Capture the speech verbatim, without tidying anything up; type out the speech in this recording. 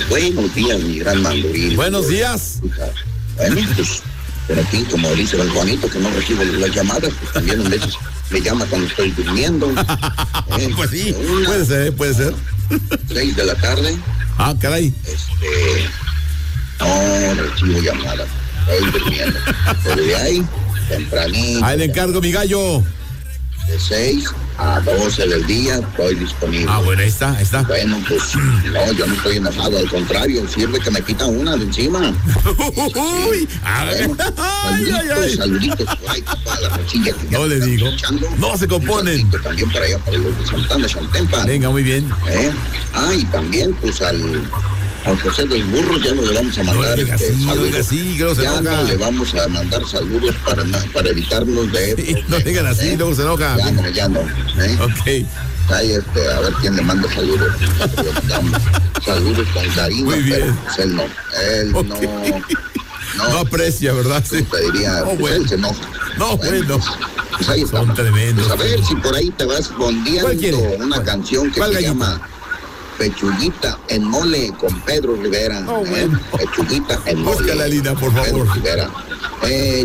Buenos días, mi gran mandolín. Buenos días. Bueno, pues, pero aquí, como dice el Juanito, que no recibo las llamadas, pues también a veces me llama cuando estoy durmiendo. Eh, pues sí, una, puede ser, puede ser. Seis de la tarde. Ah, caray. Este, no recibo llamadas, estoy durmiendo. Pero de ahí, tempranito. Ahí le encargo, mi gallo. De seis a doce del día estoy disponible. Ah, bueno, ahí está, ahí está. Bueno, pues no, yo no estoy enojado, al contrario, sirve que me quita una de encima. Uy, sí. Bueno, ay, ay, ay. Saluditos por ahí para la Rosilla. No le digo, no se componen. También para allá, para los de Santana, Santempa. Venga, muy bien. ¿Eh? Ah, y también, pues al... Al José del Burro ya no le vamos a mandar no, este, sí, saludos. No sí, que no se ya enoja. no le vamos a mandar saludos para, para evitarnos de... Sí, no digan así, ¿eh? luego se enoja. Ya no, ya no. ¿eh? Ok. Ahí, este, a ver quién le manda saludos. Saludos con cariño. Muy bien. Pero, pues, él no. Él okay. no, no. No aprecia, ¿verdad? Sí. Te diría, no, pues, bueno. él se enoja. No, bueno. bueno. Pues ahí Son tremendos. Pues a ver si por ahí te vas bondeando una ¿Cuál? canción que ¿Cuál se gallita? llama Pechuguita en Mole con Pedro Rivera. Oh, ¿eh? bueno. Pechuguita en Mole. Busca la línea, por favor. Pedro Rivera. Eh,